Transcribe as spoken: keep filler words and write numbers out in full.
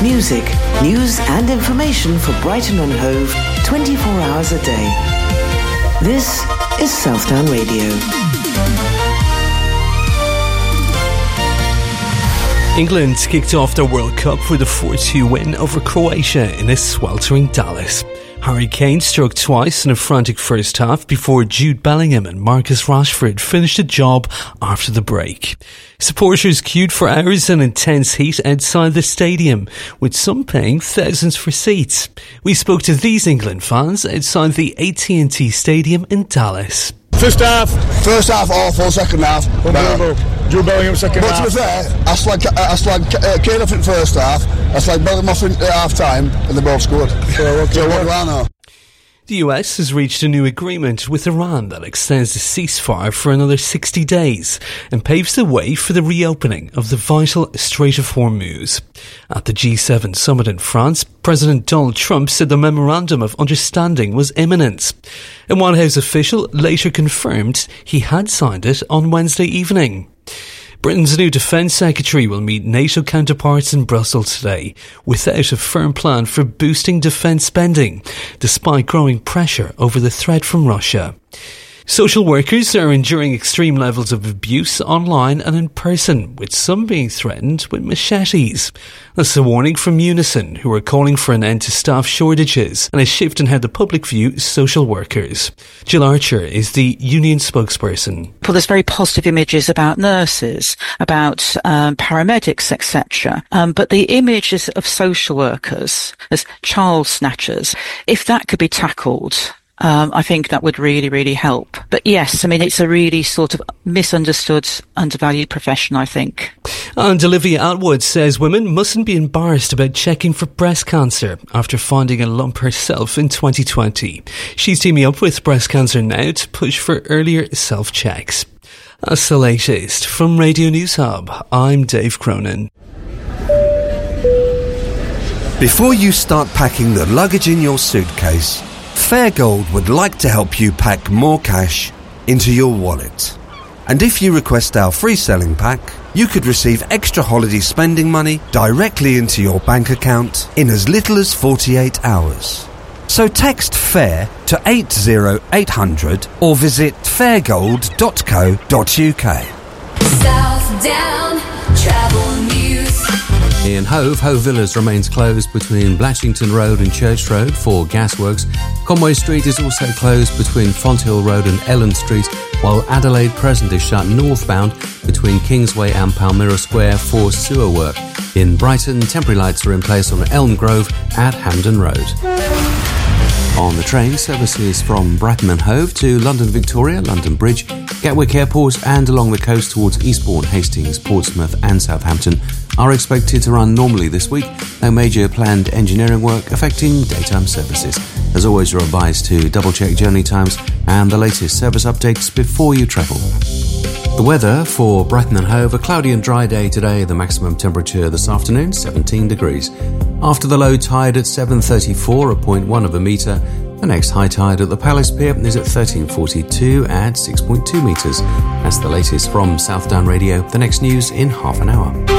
Music, news and information for Brighton and Hove twenty-four hours a day. This is Southdown Radio. England kicked off their World Cup with a four two win over Croatia in a sweltering Dallas. Harry Kane struck twice in a frantic first half before Jude Bellingham and Marcus Rashford finished the job after the break. Supporters queued for hours in intense heat outside the stadium, with some paying thousands for seats. We spoke to these England fans outside the A T and T Stadium in Dallas. First half. First half awful, second half unbelievable. Jude Bellingham second but half. But to be fair, I slagged, I slagged uh, Kane off in first half, I slagged Bellingham off in uh, half time, and they both scored. So, so what do I know? The U S has reached a new agreement with Iran that extends the ceasefire for another sixty days and paves the way for the reopening of the vital Strait of Hormuz. At the G seven summit in France, President Donald Trump said the memorandum of understanding was imminent. A White House official later confirmed he had signed it on Wednesday evening. Britain's new Defence Secretary will meet NATO counterparts in Brussels today without a firm plan for boosting defence spending, despite growing pressure over the threat from Russia. Social workers are enduring extreme levels of abuse online and in person, with some being threatened with machetes. That's a warning from Unison, who are calling for an end to staff shortages and a shift in how the public view social workers. Jill Archer is the union spokesperson. Well, there's very positive images about nurses, about um, paramedics, et cetera. Um, but the images of social workers as child snatchers, if that could be tackled, Um, I think that would really, really help. But yes, I mean, it's a really sort of misunderstood, undervalued profession, I think. And Olivia Atwood says women mustn't be embarrassed about checking for breast cancer after finding a lump herself in twenty twenty. She's teaming up with Breast Cancer Now to push for earlier self-checks. That's the latest from Radio News Hub. I'm Dave Cronin. Before you start packing the luggage in your suitcase, Fairgold would like to help you pack more cash into your wallet. And if you request our free selling pack, you could receive extra holiday spending money directly into your bank account in as little as forty-eight hours. So text FAIR to eight zero eight hundred or visit fairgold dot co dot uk. Southdown Travel News. In Hove, Hove Villas remains closed between Blatchington Road and Church Road for gasworks. Conway Street is also closed between Fonthill Road and Ellen Street, while Adelaide Crescent is shut northbound between Kingsway and Palmyra Square for sewer work. In Brighton, temporary lights are in place on Elm Grove at Hampden Road. On the train, services from Bratton and Hove to London Victoria, London Bridge, Gatwick Airport and along the coast towards Eastbourne, Hastings, Portsmouth and Southampton are expected to run normally this week. No major planned engineering work affecting daytime services. As always, you're advised to double-check journey times and the latest service updates before you travel. The weather for Brighton and Hove, a cloudy and dry day today. The maximum temperature this afternoon, seventeen degrees. After the low tide at seven thirty-four, a point one of a metre. The next high tide at the Palace Pier is at thirteen forty-two at six point two metres. That's the latest from Southdown Radio. The next news in half an hour.